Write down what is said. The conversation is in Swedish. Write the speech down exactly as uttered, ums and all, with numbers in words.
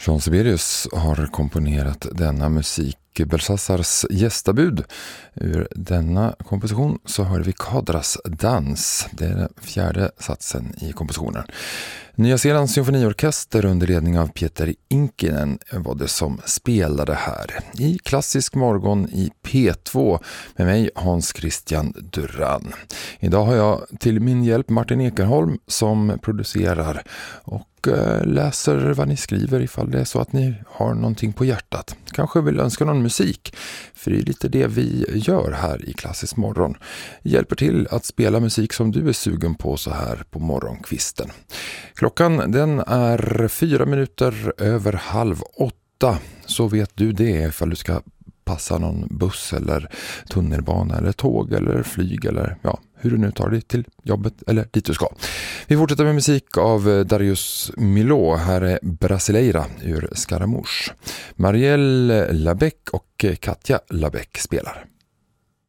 Jean Sibelius har komponerat denna musik. Belsassars gästabud. Ur denna komposition så hör vi Kadras dans. Det är den fjärde satsen i kompositionen. Nya Zeelands symfoniorkester under ledning av Peter Inkinen var det som spelade här. I klassisk morgon i P två med mig Hans Christian Duran. Idag har jag till min hjälp Martin Ekerholm som producerar och läser vad ni skriver ifall det är så att ni har någonting på hjärtat. Kanske vill önska någon musik, för det är lite det vi gör här i Klassisk morgon. Hjälper till att spela musik som du är sugen på så här på morgonkvisten. Klockan den är fyra minuter över halv åtta, så vet du det ifall du ska passa någon buss eller tunnelbana eller tåg eller flyg eller ja, hur du nu tar dig till jobbet eller dit du ska. Vi fortsätter med musik av Darius Milhaud. Här är Brasileira ur Scaramouche. Marielle Labec och Katja Labec spelar.